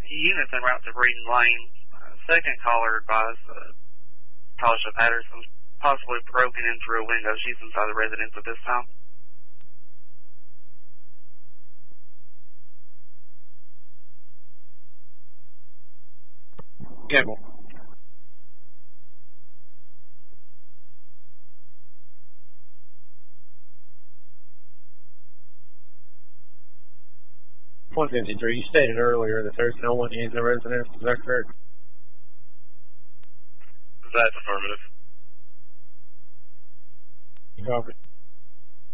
units en route to Breeden Lane. Second caller advised Tasha Patterson's possibly broken in through a window. She's inside the residence at this time. Cable. .53, you stated earlier that there's no one in the residence, is that correct? That's affirmative. Copy.